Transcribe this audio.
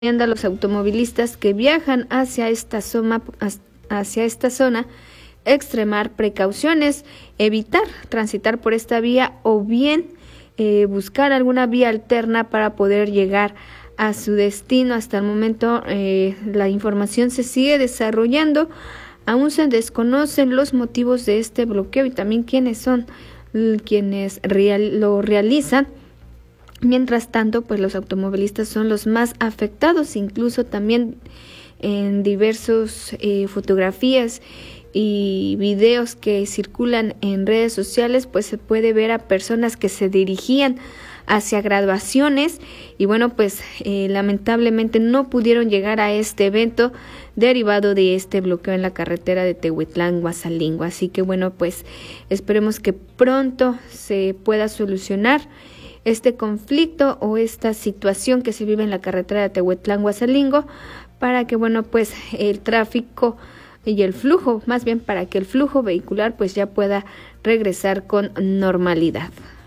A los automovilistas que viajan hacia esta zona, extremar precauciones, evitar transitar por esta vía o bien buscar alguna vía alterna para poder llegar a su destino. Hasta el momento la información se sigue desarrollando, aún se desconocen los motivos de este bloqueo y también quiénes son quienes lo realizan. Mientras tanto, pues los automovilistas son los más afectados, incluso también en diversas fotografías y videos que circulan en redes sociales, pues se puede ver a personas que se dirigían hacia graduaciones y bueno, pues lamentablemente no pudieron llegar a este evento derivado de este bloqueo en la carretera de Tehuetlán-Huasalingo. Así que bueno, pues esperemos que pronto se pueda solucionar este conflicto o esta situación que se vive en la carretera de Tehuetlán-Huasalingo para que bueno, pues el tráfico y el flujo, más bien para que el flujo vehicular pues ya pueda regresar con normalidad.